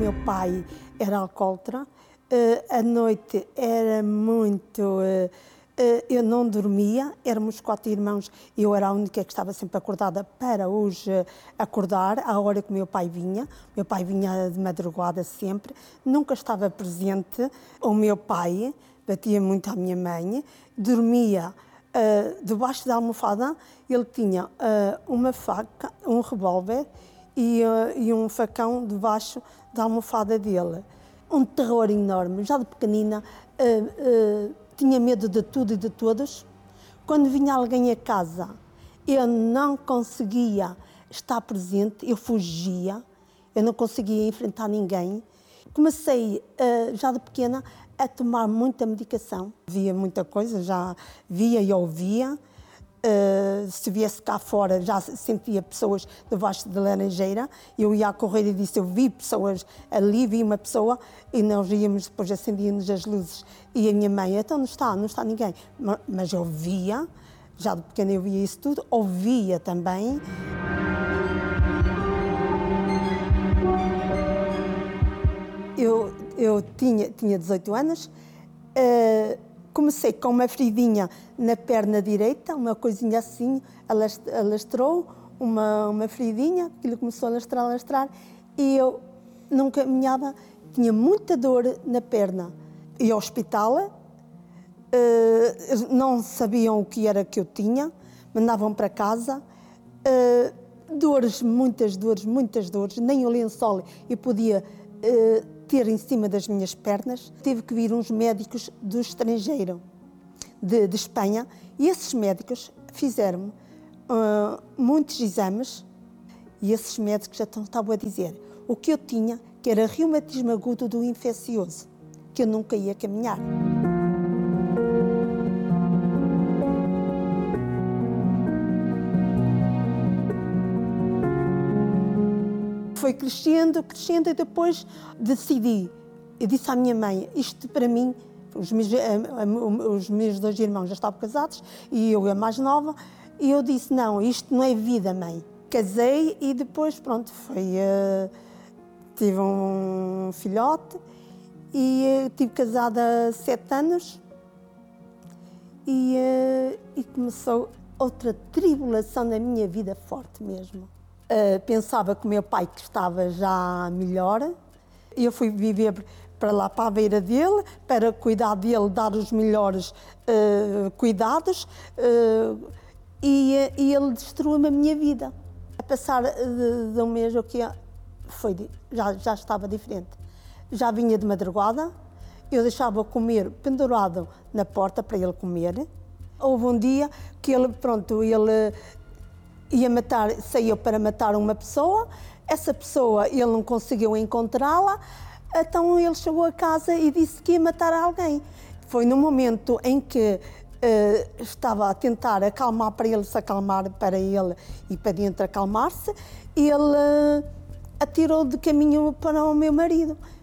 meu pai era alcoólatra, à noite era muito... eu não dormia, éramos 4 irmãos e eu era a única que estava sempre acordada para os acordar à hora que o meu pai vinha. Meu pai vinha de madrugada sempre, nunca estava presente. O meu pai batia muito à minha mãe, dormia debaixo da almofada. Ele tinha uma faca, um revólver e um facão debaixo da almofada dele. Um terror enorme, já de pequenina. Tinha medo de tudo e de todos. Quando vinha alguém a casa, eu não conseguia estar presente, eu fugia, eu não conseguia enfrentar ninguém. Comecei, já de pequena, a tomar muita medicação. Via muita coisa, já via e ouvia. Se viesse cá fora, já sentia pessoas debaixo da laranjeira. Eu ia a correr e disse, eu vi pessoas ali, vi uma pessoa, e nós íamos, depois acendíamos as luzes. E a minha mãe, então não está ninguém. Mas eu via, já de pequena eu via isso tudo, ouvia também. Eu tinha 18 anos, comecei com uma feridinha na perna direita, uma coisinha assim, alastrou, uma feridinha, aquilo começou a alastrar, e eu não caminhava, tinha muita dor na perna. Ia ao hospital, não sabiam o que era que eu tinha, mandavam para casa, muitas dores, nem o lençol eu podia ter em cima das minhas pernas. Tive que vir uns médicos do estrangeiro, de Espanha, e esses médicos fizeram muitos exames, e esses médicos já estavam a dizer o que eu tinha, que era reumatismo agudo do infeccioso, que eu nunca ia caminhar. Foi crescendo e depois decidi. Eu disse à minha mãe, isto para mim, os meus 2 irmãos já estavam casados e eu a mais nova, e eu disse, não, isto não é vida, mãe. Casei e depois, pronto, tive um filhote e estive casada 7 anos e começou outra tribulação na minha vida forte mesmo. Pensava que o meu pai que estava já melhor. Eu fui viver para lá, para a beira dele, para cuidar dele, dar os melhores cuidados, e ele destruiu-me a minha vida. A passar de um mês, já estava diferente. Já vinha de madrugada, eu deixava-o comer pendurado na porta para ele comer. Houve um dia que ele saiu para matar uma pessoa, essa pessoa ele não conseguiu encontrá-la, então ele chegou a casa e disse que ia matar alguém. Foi no momento em que estava a tentar acalmar para ele se acalmar, para ele e para dentro acalmar-se, ele atirou de caminho para o meu marido.